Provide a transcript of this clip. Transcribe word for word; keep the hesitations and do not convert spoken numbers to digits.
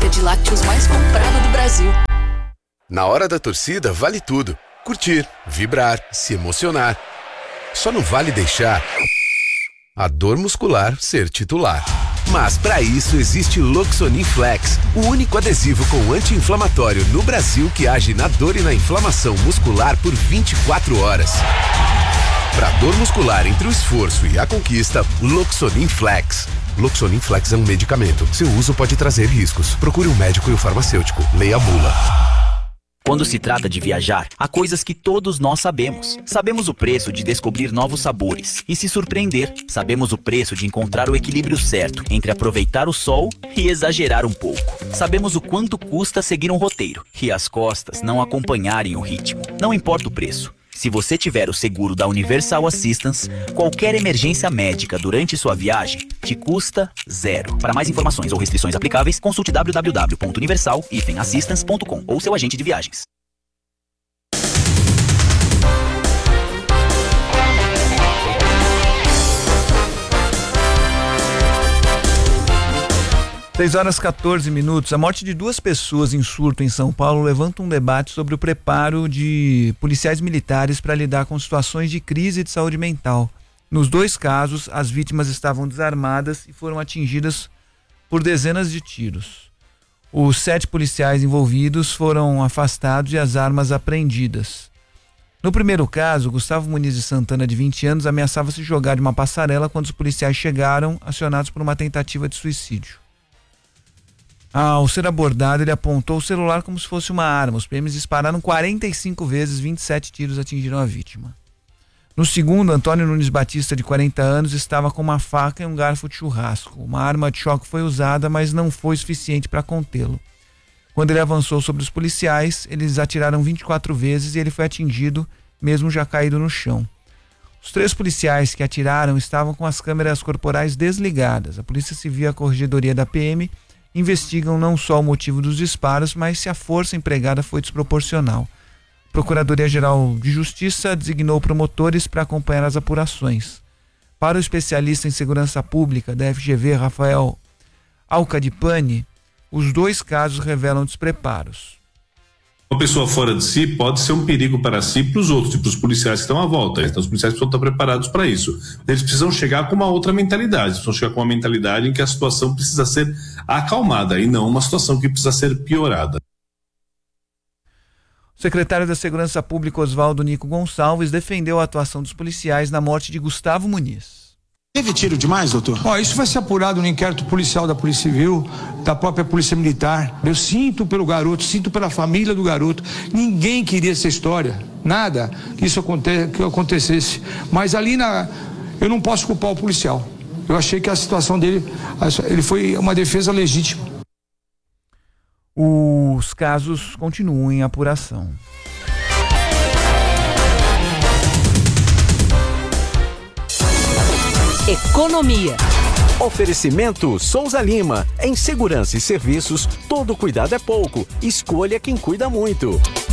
marca de lácteos mais comprada do Brasil. Na hora da torcida, vale tudo. Curtir, vibrar, se emocionar. Só não vale deixar a dor muscular ser titular. Mas para isso existe Loxonin Flex, o único adesivo com anti-inflamatório no Brasil que age na dor e na inflamação muscular por vinte e quatro horas. Para dor muscular entre o esforço e a conquista, Loxonin Flex. Loxonin Flex é um medicamento. Seu uso pode trazer riscos. Procure um médico e um farmacêutico. Leia a bula. Quando se trata de viajar, há coisas que todos nós sabemos. Sabemos o preço de descobrir novos sabores e se surpreender. Sabemos o preço de encontrar o equilíbrio certo entre aproveitar o sol e exagerar um pouco. Sabemos o quanto custa seguir um roteiro e as costas não acompanharem o ritmo. Não importa o preço. Se você tiver o seguro da Universal Assistance, qualquer emergência médica durante sua viagem te custa zero. Para mais informações ou restrições aplicáveis, consulte w w w ponto universal assistance ponto com ou seu agente de viagens. seis horas e quatorze minutos. A morte de duas pessoas em surto em São Paulo levanta um debate sobre o preparo de policiais militares para lidar com situações de crise de saúde mental. Nos dois casos, as vítimas estavam desarmadas e foram atingidas por dezenas de tiros. Os sete policiais envolvidos foram afastados e as armas apreendidas. No primeiro caso, Gustavo Muniz de Santana, de vinte anos, ameaçava se jogar de uma passarela quando os policiais chegaram, acionados por uma tentativa de suicídio. Ao ser abordado, ele apontou o celular como se fosse uma arma. Os P Ms dispararam quarenta e cinco vezes, vinte e sete tiros atingiram a vítima. No segundo, Antônio Nunes Batista, de quarenta anos, estava com uma faca e um garfo de churrasco. Uma arma de choque foi usada, mas não foi suficiente para contê-lo. Quando ele avançou sobre os policiais, eles atiraram vinte e quatro vezes e ele foi atingido, mesmo já caído no chão. Os três policiais que atiraram estavam com as câmeras corporais desligadas. A Polícia Civil e a Corregedoria da P M investigam não só o motivo dos disparos, mas se a força empregada foi desproporcional. A Procuradoria-Geral de Justiça designou promotores para acompanhar as apurações. Para o especialista em segurança pública da F G V, Rafael Alcadipani, os dois casos revelam despreparos. Uma pessoa fora de si pode ser um perigo para si e para os outros, e para os policiais que estão à volta. Então os policiais precisam estar preparados para isso. Eles precisam chegar com uma outra mentalidade, precisam chegar com uma mentalidade em que a situação precisa ser acalmada e não uma situação que precisa ser piorada. O secretário da Segurança Pública, Oswaldo Nico Gonçalves, defendeu a atuação dos policiais na morte de Gustavo Muniz. Teve tiro demais, doutor? Ó, isso vai ser apurado no inquérito policial da Polícia Civil, da própria Polícia Militar. Eu sinto pelo garoto, sinto pela família do garoto. Ninguém queria essa história, nada que isso aconte- que acontecesse. Mas ali na, eu não posso culpar o policial. Eu achei que a situação dele, ele foi uma defesa legítima. Os casos continuam em apuração. Economia. Oferecimento Souza Lima. Em segurança e serviços, todo cuidado é pouco. Escolha quem cuida muito.